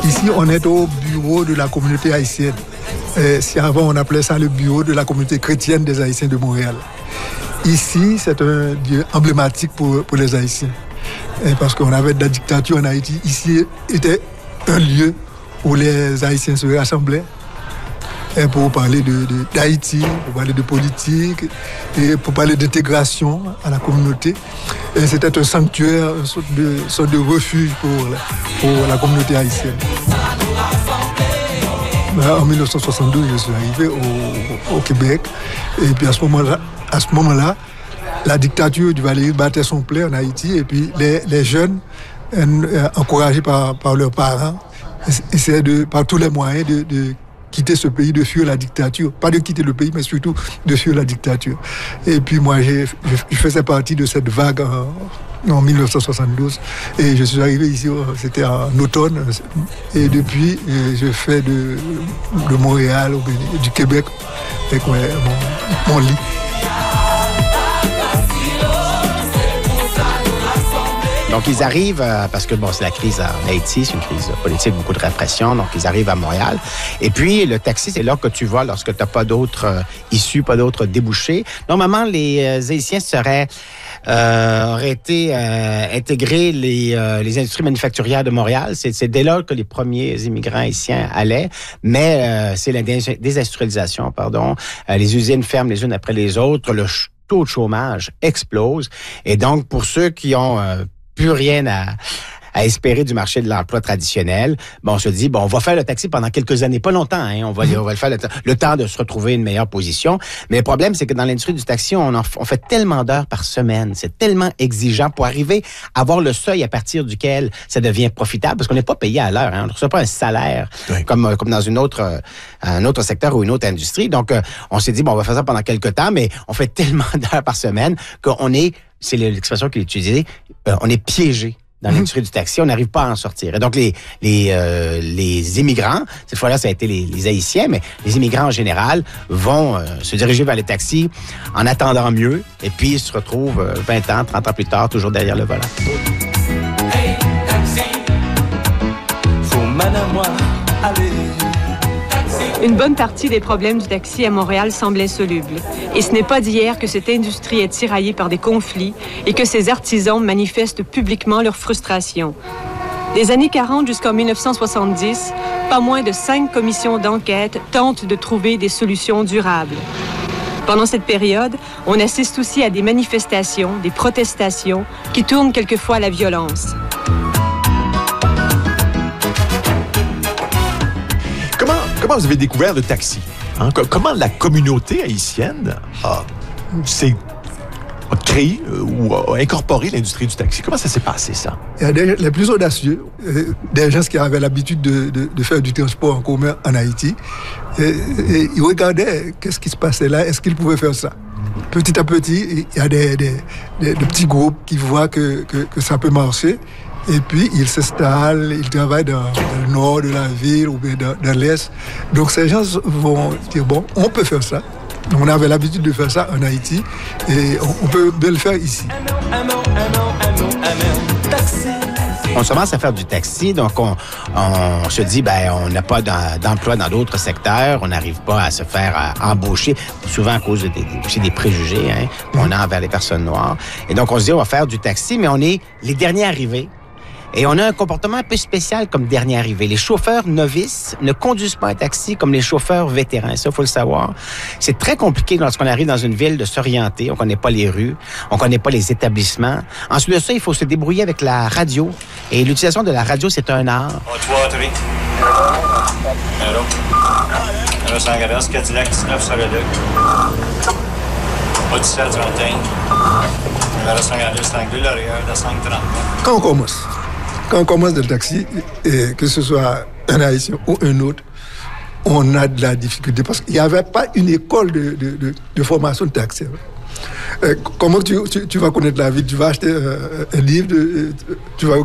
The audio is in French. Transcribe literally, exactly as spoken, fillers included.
Ici, on est au bureau de la communauté haïtienne. Et si avant, on appelait ça le bureau de la communauté chrétienne des Haïtiens de Montréal. Ici, c'est un lieu emblématique pour, pour les Haïtiens. Et parce qu'on avait de la dictature en Haïti. Ici était un lieu où les Haïtiens se rassemblaient et pour parler de, de, d'Haïti, pour parler de politique, et pour parler d'intégration à la communauté. Et c'était un sanctuaire, une sorte de, une sorte de refuge pour la, pour la communauté haïtienne. En dix-neuf cent soixante-douze, je suis arrivé au, au Québec. Et puis à ce moment-là, à ce moment-là, la dictature du Valéry battait son plein en Haïti. Et puis les, les jeunes, euh, encouragés par, par leurs parents, essayaient de, par tous les moyens de, de quitter ce pays, de fuir la dictature. Pas de quitter le pays, mais surtout de fuir la dictature. Et puis moi, j'ai, je faisais partie de cette vague en, en dix-neuf cent soixante-douze. Et je suis arrivé ici, c'était en automne. Et depuis, je fais de, de Montréal, du Québec, avec mon, mon lit. Donc, ils arrivent, euh, parce que, bon, c'est la crise en Haïti, c'est une crise politique, beaucoup de répression, donc ils arrivent à Montréal. Et puis, le taxi, c'est là que tu vas lorsque tu n'as pas d'autres euh, issues, pas d'autres débouchés. Normalement, les euh, Haïtiens seraient, euh, auraient été euh, intégrés les, euh, les industries manufacturières de Montréal. C'est, c'est dès là que les premiers immigrants haïtiens allaient, mais euh, c'est la dés- désindustrialisation, pardon. Euh, les usines ferment les unes après les autres, le ch- taux de chômage explose. Et donc, pour ceux qui ont... Euh, plus rien à, à espérer du marché de l'emploi traditionnel. Bon, on se dit, bon, on va faire le taxi pendant quelques années, pas longtemps, hein, on va, on va le faire le, le temps de se retrouver une meilleure position. Mais le problème, c'est que dans l'industrie du taxi, on, en, on fait tellement d'heures par semaine, c'est tellement exigeant pour arriver à avoir le seuil à partir duquel ça devient profitable, parce qu'on n'est pas payé à l'heure, hein, on ne reçoit pas un salaire oui. comme, comme dans une autre, euh, un autre secteur ou une autre industrie. Donc, euh, on s'est dit, bon, on va faire ça pendant quelques temps, mais on fait tellement d'heures par semaine qu'on est, c'est l'expression qu'il est utilisée, euh, on est piégé dans l'industrie du taxi, on n'arrive pas à en sortir. Et donc, les, les, euh, les immigrants, cette fois-là, ça a été les, les Haïtiens, mais les immigrants en général vont euh, se diriger vers les taxis en attendant mieux, et puis ils se retrouvent euh, vingt ans, trente ans plus tard, toujours derrière le volant. Hey, taxi, faut madame moi aller. Une bonne partie des problèmes du taxi à Montréal semble insoluble. Et ce n'est pas d'hier que cette industrie est tiraillée par des conflits et que ses artisans manifestent publiquement leur frustration. Des années quarante jusqu'en dix-neuf cent soixante-dix, pas moins de cinq commissions d'enquête tentent de trouver des solutions durables. Pendant cette période, on assiste aussi à des manifestations, des protestations qui tournent quelquefois à la violence. Comment, comment vous avez découvert le taxi? Hein? Comment la communauté haïtienne a, s'est, a créé euh, ou a incorporé l'industrie du taxi? Comment ça s'est passé, ça? Il y a des, les plus audacieux, euh, des gens qui avaient l'habitude de, de, de faire du transport en commun en Haïti. Et, et ils regardaient qu'est-ce qui se passait là, est-ce qu'ils pouvaient faire ça? Petit à petit, il y a des, des, des, des petits groupes qui voient que, que, que ça peut marcher. Et puis, ils s'installent, ils travaillent dans, dans le nord de la ville ou bien dans, dans l'est. Donc, ces gens vont dire, bon, on peut faire ça. On avait l'habitude de faire ça en Haïti et on, on peut bien le faire ici. On commence à faire du taxi, donc on, on se dit, ben, on n'a pas d'emploi dans d'autres secteurs, on n'arrive pas à se faire embaucher, souvent à cause des, des, des préjugés hein, qu'on a envers les personnes noires. Et donc, on se dit, on va faire du taxi, mais on est les derniers arrivés. Et on a un comportement un peu spécial comme dernier arrivé. Les chauffeurs novices ne conduisent pas un taxi comme les chauffeurs vétérans. Ça, il faut le savoir. C'est très compliqué lorsqu'on arrive dans une ville de s'orienter. On connaît pas les rues, on connaît pas les établissements. Ensuite de ça, il faut se débrouiller avec la radio. Et l'utilisation de la radio, c'est un art. Un, trois, trois. Allô? Allô, Sangaras, Cadillac, dix-neuf, Soloduc. Pas dix-sept, trente et un. Allô, Sangaras, cinq deux, l'arrière, de cinq trente. Quand on commence, Quand on commence dans le taxi, et que ce soit un Haïtien ou un autre, on a de la difficulté parce qu'il n'y avait pas une école de, de, de, de formation de taxi. Euh, comment tu, tu, tu vas connaître la ville? Tu vas acheter euh, un livre, de, tu vas